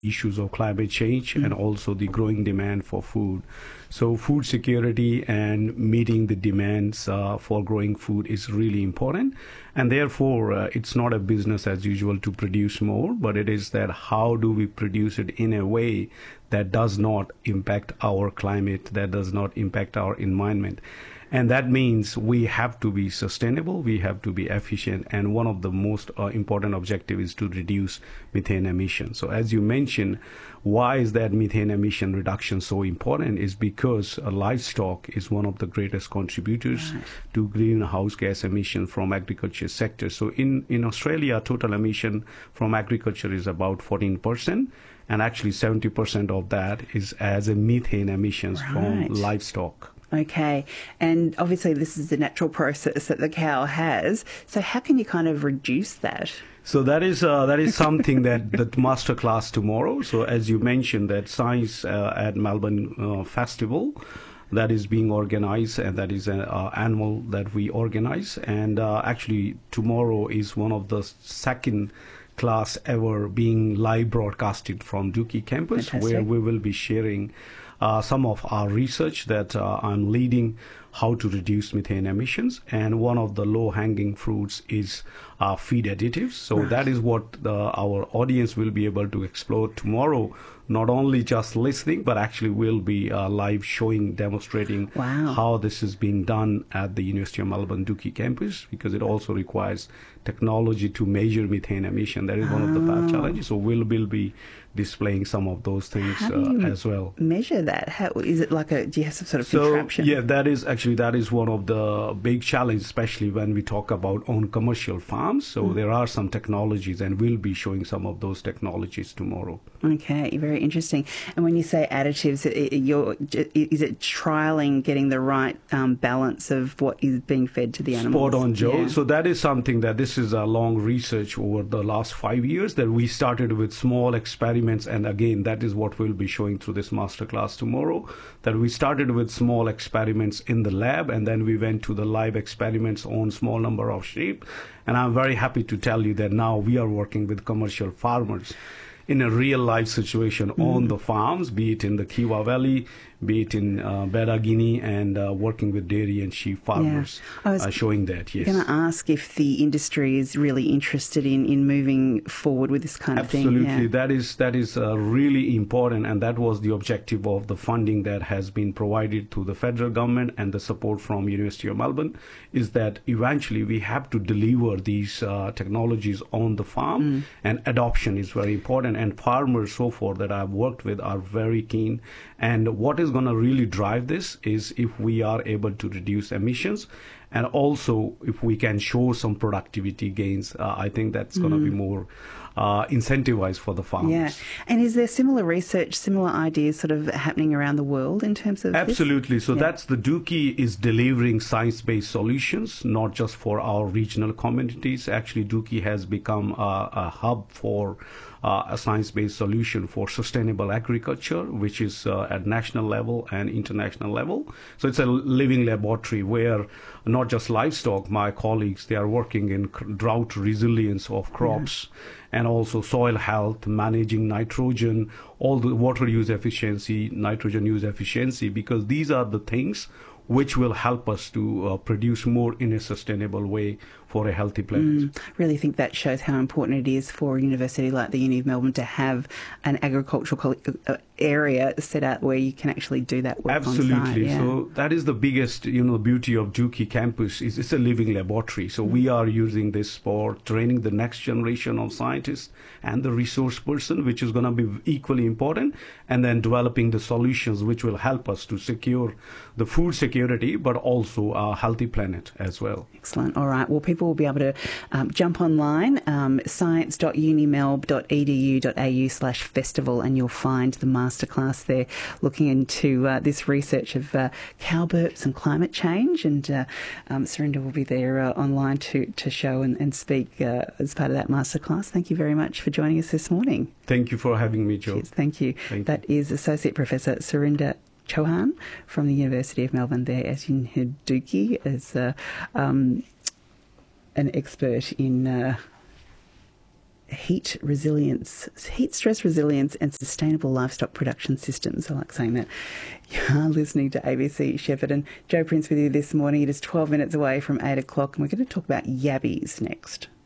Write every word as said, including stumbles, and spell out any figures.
issues of climate change mm. and also the growing demand for food. So food security and meeting the demands uh, for growing food is really important. And therefore, uh, it's not a business as usual to produce more, but it is that how do we produce it in a way that does not impact our climate, that does not impact our environment. And that means we have to be sustainable, we have to be efficient, and one of the most uh, important objectives is to reduce methane emissions. So as you mentioned, why is that methane emission reduction so important is because uh, livestock is one of the greatest contributors right. to greenhouse gas emission from agriculture sector. So in, in Australia, total emission from agriculture is about fourteen percent. And actually seventy percent of that is as a methane emissions right. from livestock. Okay, and obviously this is the natural process that the cow has. So how can you kind of reduce that? So that is uh, that is something that the masterclass tomorrow. So as you mentioned, that Science uh, at Melbourne uh, Festival that is being organized, and that is an uh, annual that we organize. And uh, actually tomorrow is one of the second class ever being live broadcasted from Dookie campus. Fantastic. Where we will be sharing Uh, some of our research that uh, I'm leading, how to reduce methane emissions, and one of the low-hanging fruits is uh, feed additives. So right. that is what the, our audience will be able to explore tomorrow, not only just listening, but actually will be uh, live showing, demonstrating wow. how this is being done at the University of Melbourne Dookie campus, because it also requires technology to measure methane emission. That is one oh. of the path challenges. So we'll, we'll be displaying some of those things uh, as well. Measure that? How is it like a? Do you have some sort of so, contraption? Yeah, that is actually that is one of the big challenges, especially when we talk about on commercial farms. So mm. there are some technologies, and we'll be showing some of those technologies tomorrow. Okay, very interesting. And when you say additives, you're is it trialing getting the right um, balance of what is being fed to the animals? Spot on, Joe. Yeah. So that is something that this is a long research over the last five years that we started with small experiments. And again, that is what we'll be showing through this masterclass tomorrow, that we started with small experiments in the lab, and then we went to the live experiments on small number of sheep. And I'm very happy to tell you that now we are working with commercial farmers in a real life situation mm-hmm. on the farms, be it in the Kiwa Valley, be it in uh, Beragini, and uh, working with dairy and sheep farmers, yeah. I was uh, showing that, yes. I'm going to ask if the industry is really interested in, in moving forward with this kind Absolutely. of thing. Absolutely. Yeah. That is, that is uh, really important, and that was the objective of the funding that has been provided to the federal government and the support from University of Melbourne, is that eventually we have to deliver these uh, technologies on the farm, mm. and adoption is very important, and farmers so far that I've worked with are very keen. And what is going to really drive this is if we are able to reduce emissions, and also if we can show some productivity gains. uh, I think that's going to mm. be more uh, incentivized for the farmers. Yeah. And is there similar research, similar ideas sort of happening around the world in terms of Absolutely. this? So yeah. that's the Dookie is delivering science-based solutions, not just for our regional communities. Actually, Dookie has become a, a hub for uh, a science-based solution for sustainable agriculture, which is uh, at national level and international level. So it's a living laboratory where not just livestock, my colleagues, they are working in drought resilience of crops, yeah. and also soil health, managing nitrogen, all the water use efficiency, nitrogen use efficiency, because these are the things which will help us to uh, produce more in a sustainable way for a healthy planet. Mm, really think that shows how important it is for a university like the Uni of Melbourne to have an agricultural area set out where you can actually do that work. Absolutely. On site, yeah. So that is the biggest, you know, beauty of Dookie campus is it's a living laboratory. So mm. we are using this for training the next generation of scientists and the resource person, which is going to be equally important, and then developing the solutions which will help us to secure the food security, but also a healthy planet as well. Excellent. All right. Well, people will be able to um, jump online, um, science dot unimelb dot e d u dot a u slash festival, and you'll find the masterclass there looking into uh, this research of uh, cow burps and climate change. And uh, um, Surinder will be there uh, online to, to show and, and speak uh, as part of that masterclass. Thank you very much for joining us this morning. Thank you for having me, Joe. Cheers. Thank you. Thank that you. is Associate Professor Surinder Chauhan from the University of Melbourne there as you heard Dookie as uh, um, an expert in uh, heat resilience, heat stress resilience and sustainable livestock production systems. I like saying that. You're listening to A B C Shepparton. Jo Prince with you this morning. It is twelve minutes away from eight o'clock and we're going to talk about yabbies next.